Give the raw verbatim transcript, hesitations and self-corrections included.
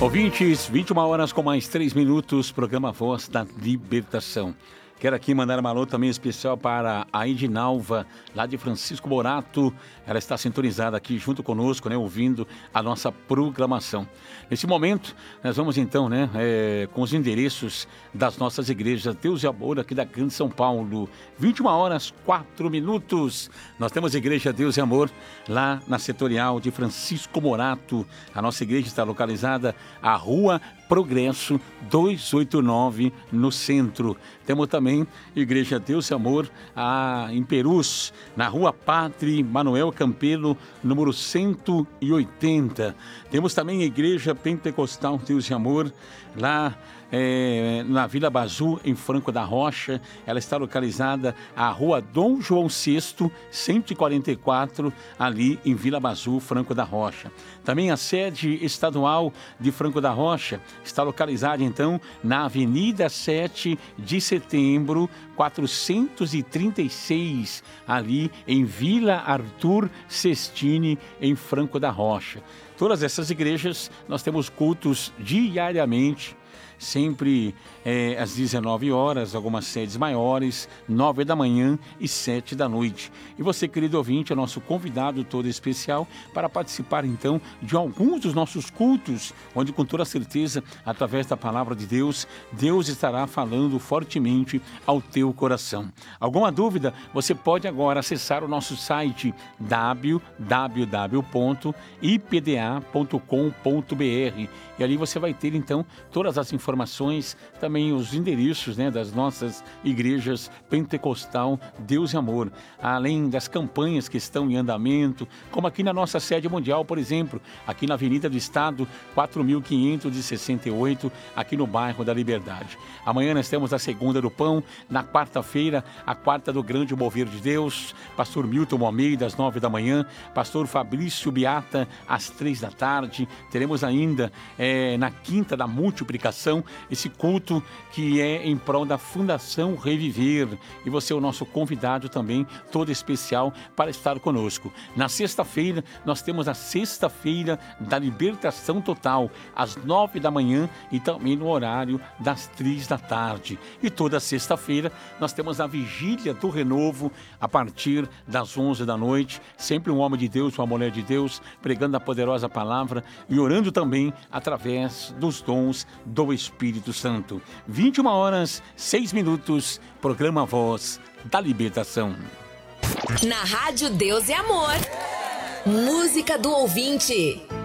Ouvintes, vinte e uma horas com mais três minutos, programa Voz da Libertação. Quero aqui mandar uma alô também especial para a Edinalva, lá de Francisco Morato. Ela está sintonizada aqui junto conosco, né, ouvindo a nossa programação. Nesse momento, nós vamos então, né, é, com os endereços das nossas igrejas. Deus e Amor, aqui da Grande São Paulo. vinte e uma horas, quatro minutos. Nós temos a Igreja Deus e Amor, lá na setorial de Francisco Morato. A nossa igreja está localizada à Rua Progresso duzentos e oitenta e nove, no centro. Temos também Igreja Deus e Amor a, em Perus, na Rua Padre Manuel Campelo, número cento e oitenta. Temos também a Igreja Pentecostal Deus e Amor, lá é, na Vila Bazu, em Franco da Rocha. Ela está localizada à Rua Dom João sexto, cento e quarenta e quatro, ali em Vila Bazu, Franco da Rocha. Também a sede estadual de Franco da Rocha está localizada, então, na Avenida sete de Setembro, quatrocentos e trinta e seis, ali em Vila Arthur Sestini, em Franco da Rocha. Todas essas igrejas, nós temos cultos diariamente, sempre é, às dezenove horas, algumas sedes maiores, nove da manhã e sete da noite. E você, querido ouvinte, é nosso convidado todo especial para participar, então, de alguns dos nossos cultos, onde, com toda certeza, através da palavra de Deus, Deus estará falando fortemente ao teu coração. Alguma dúvida? Você pode agora acessar o nosso site w w w ponto i p d a ponto com ponto b r e ali você vai ter, então, todas as informações informações, também os endereços, né, das nossas igrejas Pentecostal Deus e Amor, além das campanhas que estão em andamento, como aqui na nossa sede mundial, por exemplo, aqui na Avenida do Estado, quatro mil quinhentos e sessenta e oito, aqui no bairro da Liberdade. Amanhã nós temos a Segunda do Pão, na quarta-feira, a quarta do Grande Mover de Deus, pastor Milton Almeida, às nove da manhã, pastor Fabrício Beata, às três da tarde. Teremos ainda, é, na quinta da multiplicação, esse culto que é em prol da Fundação Reviver. E você é o nosso convidado também, todo especial, para estar conosco. Na sexta-feira, nós temos a Sexta-feira da Libertação Total, às nove da manhã e também no horário das três da tarde. E toda sexta-feira, nós temos a Vigília do Renovo, a partir das onze da noite. Sempre um homem de Deus, uma mulher de Deus, pregando a poderosa palavra e orando também através dos dons do Espírito Santo. vinte e uma horas, seis minutos, programa Voz da Libertação. Na Rádio Deus e Amor, música do ouvinte.